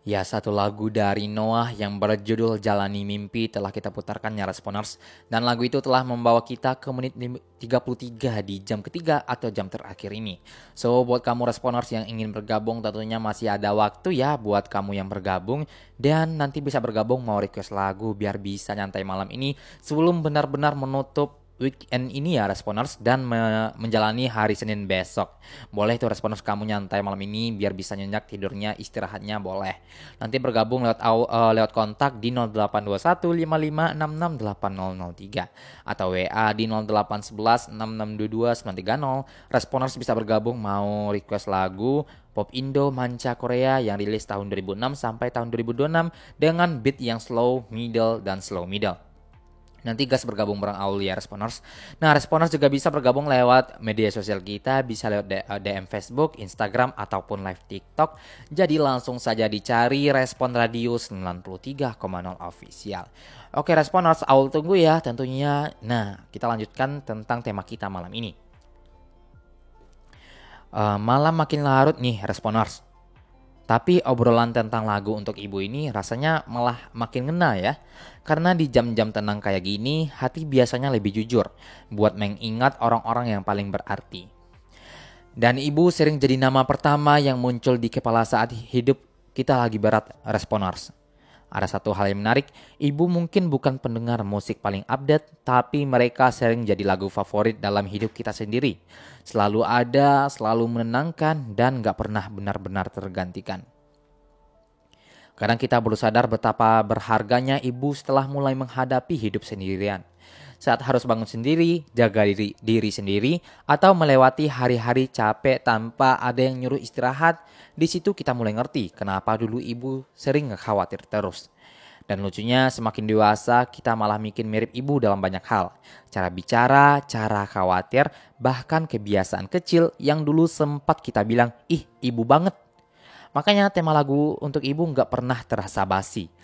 Ya, satu lagu dari Noah yang berjudul Jalani Mimpi telah kita putarkan ya Responers. Dan lagu itu telah membawa kita ke menit 33 di jam ketiga atau jam terakhir ini. So, buat kamu Responers yang ingin bergabung tentunya masih ada waktu ya buat kamu yang bergabung. Dan nanti bisa bergabung mau request lagu biar bisa nyantai malam ini sebelum benar-benar menutup weekend ini ya Responers dan menjalani hari Senin besok. Boleh tuh Responers kamu nyantai malam ini biar bisa nyenyak tidurnya istirahatnya boleh. Nanti bergabung lewat kontak di 082155668003 atau WA di 08116622 Responers bisa bergabung mau request lagu pop Indo manca Korea yang rilis tahun 2006 sampai tahun 2026 dengan beat yang slow, middle, dan slow middle. Nanti gas bergabung bareng Aul ya Responers. Nah Responers juga bisa bergabung lewat media sosial kita. Bisa lewat DM Facebook, Instagram, ataupun live TikTok. Jadi langsung saja dicari Respon Radio 93,0 Official. Oke Responers, Aul tunggu ya tentunya. Nah kita lanjutkan tentang tema kita malam ini. Malam makin larut nih Responers. Tapi obrolan tentang lagu untuk ibu ini rasanya malah makin ngena ya. Karena di jam-jam tenang kayak gini, hati biasanya lebih jujur buat mengingat orang-orang yang paling berarti. Dan ibu sering jadi nama pertama yang muncul di kepala saat hidup kita lagi berat Responers. Ada satu hal yang menarik, ibu mungkin bukan pendengar musik paling update, tapi mereka sering jadi lagu favorit dalam hidup kita sendiri. Selalu ada, selalu menenangkan, dan gak pernah benar-benar tergantikan. Kadang kita baru sadar betapa berharganya ibu setelah mulai menghadapi hidup sendirian. Saat harus bangun sendiri, jaga diri sendiri, atau melewati hari-hari capek tanpa ada yang nyuruh istirahat, di situ kita mulai ngerti kenapa dulu ibu sering khawatir terus. Dan lucunya semakin dewasa kita malah makin mirip ibu dalam banyak hal. Cara bicara, cara khawatir, bahkan kebiasaan kecil yang dulu sempat kita bilang, ih ibu banget. Makanya tema lagu untuk ibu nggak pernah terasa basi.